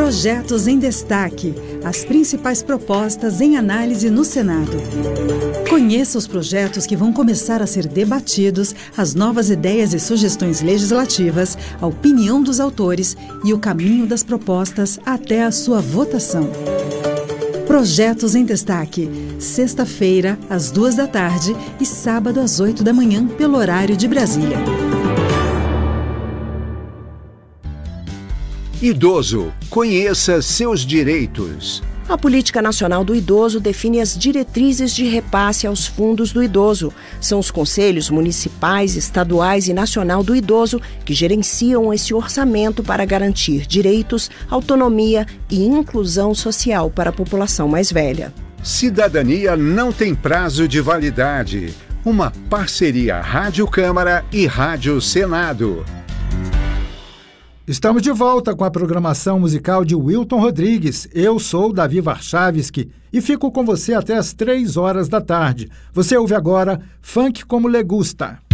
Projetos em Destaque. As principais propostas em análise no Senado. Conheça os projetos que vão começar a ser debatidos, as novas ideias e sugestões legislativas, a opinião dos autores e o caminho das propostas até a sua votação. Projetos em Destaque. Sexta-feira, às 14h e sábado, às 8h, pelo horário de Brasília. Idoso, conheça seus direitos. A Política Nacional do Idoso define as diretrizes de repasse aos fundos do idoso. São os conselhos municipais, estaduais e nacional do idoso que gerenciam esse orçamento para garantir direitos, autonomia e inclusão social para a população mais velha. Cidadania não tem prazo de validade. Uma parceria Rádio Câmara e Rádio Senado. Estamos de volta com a programação musical de Wilton Rodrigues. Eu sou Davi Warchavski e fico com você até às 15h. Você ouve agora Funk Como Le Gusta.